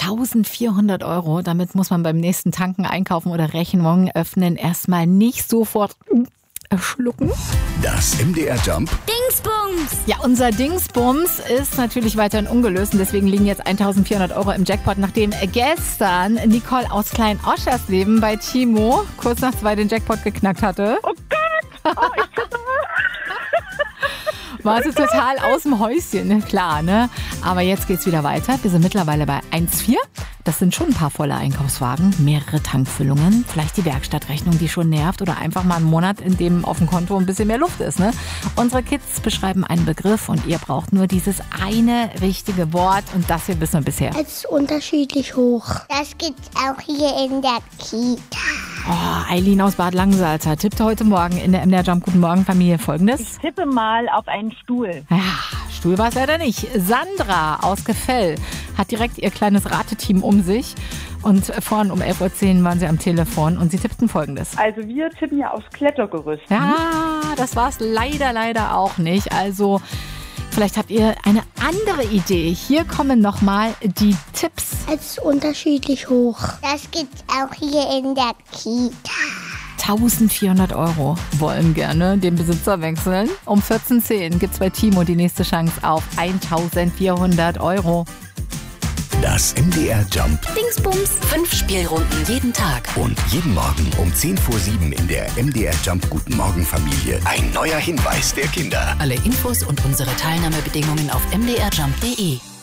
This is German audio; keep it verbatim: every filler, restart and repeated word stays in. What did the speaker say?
eintausendvierhundert Euro, damit muss man beim nächsten Tanken, Einkaufen oder Rechnung öffnen erstmal nicht sofort schlucken. Das M D R Jump Dingsbums! Ja, unser Dingsbums ist natürlich weiterhin ungelöst und deswegen liegen jetzt eintausendvierhundert Euro im Jackpot, nachdem gestern Nicole aus Klein-Oschersleben bei Timo kurz nach zwei den Jackpot geknackt hatte. Oh Gott! Oh, ich tippe. War es total aus dem Häuschen, klar, ne? Aber jetzt geht's wieder weiter. Wir sind mittlerweile bei eins Komma vier. Das sind schon ein paar volle Einkaufswagen, mehrere Tankfüllungen, vielleicht die Werkstattrechnung, die schon nervt oder einfach mal einen Monat, in dem auf dem Konto ein bisschen mehr Luft ist, ne? Unsere Kids beschreiben einen Begriff und ihr braucht nur dieses eine richtige Wort und das hier wissen wir bisher. Es ist unterschiedlich hoch. Das gibt's auch hier in der Kita. Oh, Eileen aus Bad Langensalza tippte heute Morgen in der M D R Jump Guten Morgen Familie Folgendes. Ich tippe mal auf einen Stuhl. Ja, Stuhl war es leider nicht. Sandra aus Gefell hat direkt ihr kleines Rateteam um sich. Und vorhin um elf Uhr zehn waren sie am Telefon und sie tippten Folgendes. Also wir tippen ja aufs Klettergerüst. Ja, das war es leider, leider auch nicht. Also vielleicht habt ihr eine andere Idee. Hier kommen nochmal die Tipps. Es ist unterschiedlich hoch. Das gibt's auch hier in der Kita. eintausendvierhundert Euro wollen gerne den Besitzer wechseln. Um vierzehn Uhr zehn gibt es bei Timo die nächste Chance auf eintausendvierhundert Euro. Das M D R Jump Dingsbums! Fünf Spielrunden jeden Tag. und jeden Morgen um zehn vor sieben in der M D R Jump Guten Morgen Familie ein neuer Hinweis der Kinder. Alle Infos und unsere Teilnahmebedingungen auf m d r jump punkt d e.